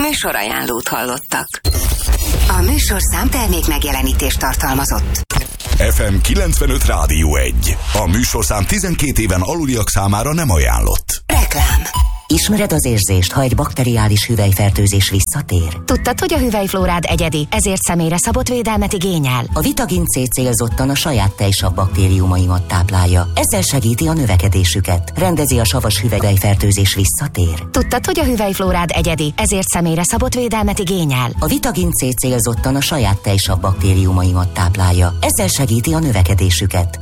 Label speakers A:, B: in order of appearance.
A: Műsorajánlót hallottak. A műsorszám termék megjelenítést tartalmazott.
B: FM 95 Rádió 1. A műsorszám 12 éven aluliak számára nem ajánlott.
A: Reklám.
C: Ismered az érzést, ha egy bakteriális hüvelyfertőzés visszatér?
D: Tudtad, hogy a hüvelyflórád egyedi, ezért személyre szabott védelmet igényel?
C: A Vitagin C célzottan a saját tejsav baktériumaimat táplálja. Ezzel segíti a növekedésüket. Rendezi a savas hüvelyfertőzés visszatér.
D: Tudtad, hogy a hüvelyflórád egyedi, ezért személyre szabott védelmet igényel?
C: A Vitagin C célzottan a saját tejsav baktériumaimat táplálja. Ezzel segíti a növekedésüket.